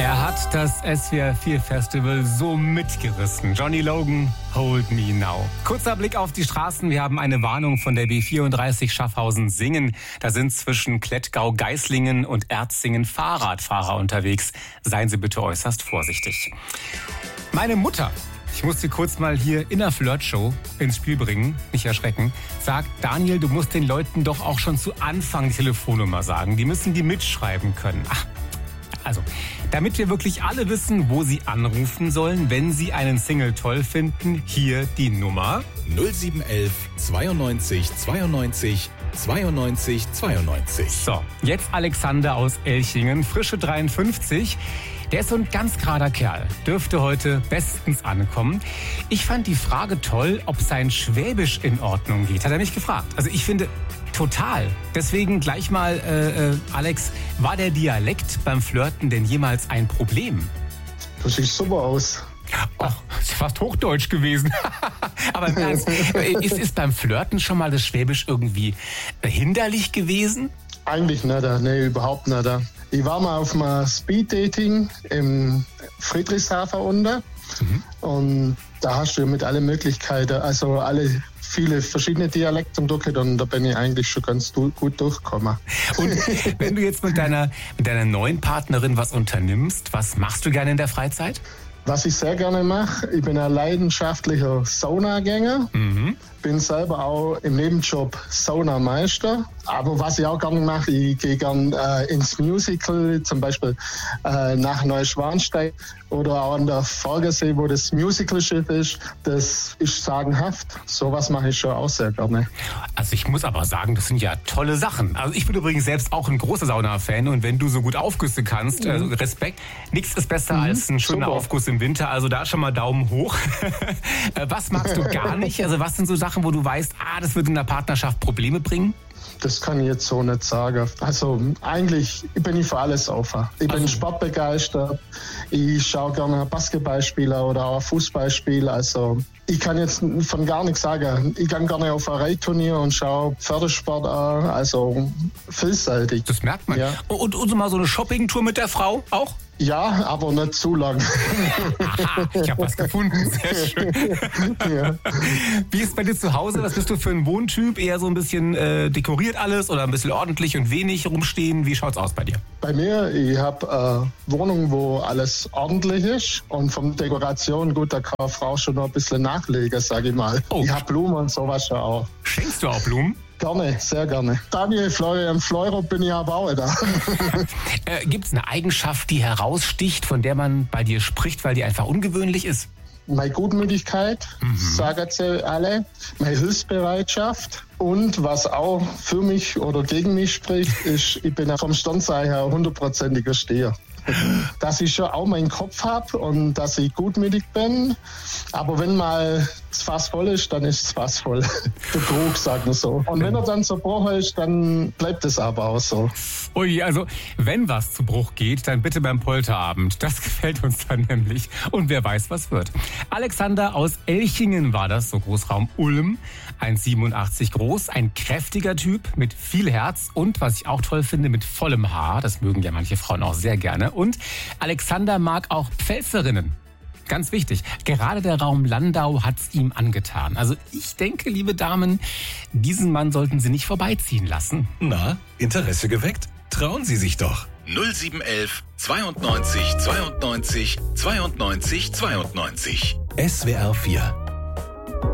Er hat das SWR 4 Festival so mitgerissen. Johnny Logan, Hold Me Now. Kurzer Blick auf die Straßen. Wir haben eine Warnung von der B34 Schaffhausen-Singen. Da sind zwischen Klettgau-Geislingen und Erzingen Fahrradfahrer unterwegs. Seien Sie bitte äußerst vorsichtig. Meine Mutter, ich muss sie kurz mal hier in der Flirtshow ins Spiel bringen, nicht erschrecken, sagt: Daniel, du musst den Leuten doch auch schon zu Anfang die Telefonnummer sagen. Die müssen die mitschreiben können. Also, damit wir wirklich alle wissen, wo sie anrufen sollen, wenn sie einen Single toll finden, hier die Nummer 0711 92 92 92 92. So, jetzt Alexander aus Elchingen, frische 53. Der ist so ein ganz gerader Kerl, dürfte heute bestens ankommen. Ich fand die Frage toll, ob sein Schwäbisch in Ordnung geht. Hat er mich gefragt. Also ich finde, total. Deswegen gleich mal, Alex, war der Dialekt beim Flirten denn jemals ein Problem? Das sieht super aus. Ach, ist fast Hochdeutsch gewesen. Aber im Ernst, ist beim Flirten schon mal das Schwäbisch irgendwie hinderlich gewesen? Eigentlich nicht, nee, überhaupt nicht. Ich war mal auf einem Speed-Dating im Friedrichshafen unten. Und da hast du mit allen Möglichkeiten, also viele verschiedene Dialekte durchgehört, und da bin ich eigentlich schon ganz gut durchgekommen. Und wenn du jetzt mit deiner neuen Partnerin was unternimmst, was machst du gerne in der Freizeit? Was ich sehr gerne mache, ich bin ein leidenschaftlicher Saunagänger. Bin selber auch im Nebenjob Saunameister. Aber was ich auch gerne mache, ich gehe gerne ins Musical, zum Beispiel nach Neuschwanstein oder auch an der Forgersee, wo das Musicalschiff ist. Das ist sagenhaft. Sowas mache ich schon auch sehr gerne. Also ich muss aber sagen, das sind ja tolle Sachen. Also ich bin übrigens selbst auch ein großer Sauna-Fan, und wenn du so gut Aufgüsse kannst, Respekt. Nichts ist besser als ein schöner Aufguss im Winter. Also da schon mal Daumen hoch. Was magst du gar nicht? Also was sind so Sachen, wo du weißt, das wird in der Partnerschaft Probleme bringen? Das kann ich jetzt so nicht sagen. Also eigentlich bin ich für alles offen. Ich bin sportbegeistert. Ich schaue gerne Basketballspieler oder auch Fußballspieler. Also ich kann jetzt von gar nichts sagen. Ich gehe gerne auf ein Reitturnier und schaue Pferdesport an. Also vielseitig. Das merkt man. Ja. Und mal so eine Shoppingtour mit der Frau auch? Ja, aber nicht zu lang. Aha, ich habe was gefunden. Sehr schön. Ja. Wie ist bei dir zu Hause? Was bist du für ein Wohntyp? Eher so ein bisschen dekoriert alles oder ein bisschen ordentlich und wenig rumstehen? Wie schaut's aus bei dir? Bei mir, ich habe eine Wohnung, wo alles ordentlich ist. Und von Dekoration, gut, da kann eine Frau schon noch ein bisschen nachlegen, sage ich mal. Oh. Ich habe Blumen und sowas schon auch. Schenkst du auch Blumen? Gerne, sehr gerne. Daniel Florian Fleurer bin ich aber auch da. Gibt es eine Eigenschaft, die heraussticht, von der man bei dir spricht, weil die einfach ungewöhnlich ist? Meine Gutmütigkeit, sagen sie alle. Meine Hilfsbereitschaft. Und was auch für mich oder gegen mich spricht, ist, ich bin vom Sternzeichen her 100%iger Stier. Dass ich schon auch meinen Kopf habe und dass ich gutmütig bin. Aber wenn mal das Fass voll ist, dann ist das Fass voll. Der Krug, sagen wir so. Und wenn er dann zerbrochen ist, dann bleibt es aber auch so. Ui, also wenn was zu Bruch geht, dann bitte beim Polterabend. Das gefällt uns dann nämlich. Und wer weiß, was wird. Alexander aus Elchingen war das, so Großraum Ulm. 1,87 groß, ein kräftiger Typ mit viel Herz und, was ich auch toll finde, mit vollem Haar. Das mögen ja manche Frauen auch sehr gerne. Und Alexander mag auch Pfälzerinnen. Ganz wichtig, gerade der Raum Landau hat's ihm angetan. Also ich denke, liebe Damen, diesen Mann sollten Sie nicht vorbeiziehen lassen. Na, Interesse geweckt? Trauen Sie sich doch. 0711 92 92 92 92. SWR 4